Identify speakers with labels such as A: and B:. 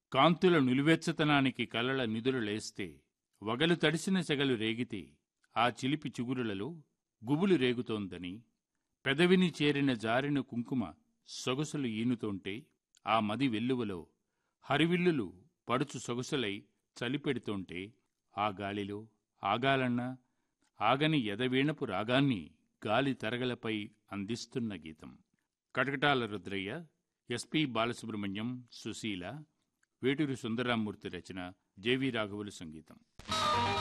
A: కాంతుల నిలువెచ్చతనానికి కలల నిధులు లేస్తే, వగలు తడిసిన సెగలు రేగితే, ఆ చిలిపి చిగురులలో గుబులు రేగుతోందని, పెదవిని చేరిన జారిన కుంకుమ సొగసులు ఈనుతోంటే, ఆ మది వెల్లువలో హరివిల్లులు పడుచు సొగసులై చలిపెడుతోంటే, ఆ గాలిలో ఆగాలన్నా ఆగని ఎదవీణపు రాగాన్ని గాలి తరగలపై అందిస్తున్న గీతం. కటకటాల రుద్రయ్య, ఎస్పి బాలసుబ్రహ్మణ్యం, సుశీల, వేటూరి సుందరరామూర్తి రచన, జెవి రాఘవులు సంగీతం.